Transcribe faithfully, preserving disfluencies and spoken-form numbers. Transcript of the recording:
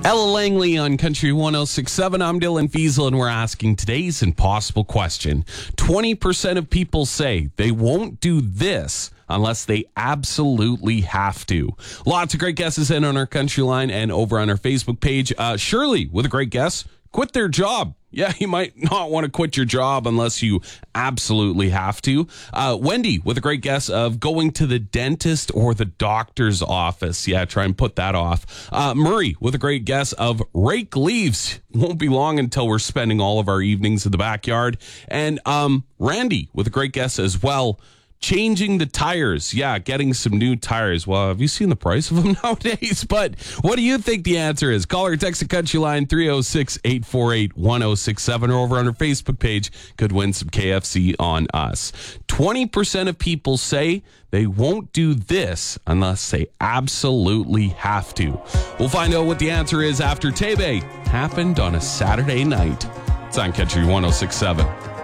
Ella Langley on Country one oh six point seven. I'm Dylan Fiesel, and we're asking today's impossible question. twenty percent of people say they won't do this unless they absolutely have to. Lots of great guesses in on our Country line and over on our Facebook page. Uh, Shirley, with a great guess, quit their job. Yeah, you might not want to quit your job unless you absolutely have to. Uh, Wendy, with a great guess of going to the dentist or the doctor's office. Yeah, try and put that off. Uh, Murray, with a great guess of rake leaves. Won't be long until we're spending all of our evenings in the backyard. And um, Randy, with a great guess as well, changing the tires. Yeah, getting some new tires. Well, have you seen the price of them nowadays? But what do you think the answer is? Call or text the Country line three oh six, eight four eight, one oh six seven or over on our Facebook page. Could win some K F C on us. twenty percent of people say they won't do this unless they absolutely have to. We'll find out what the answer is after Tebe happened on a Saturday night. It's on Country one oh six point seven.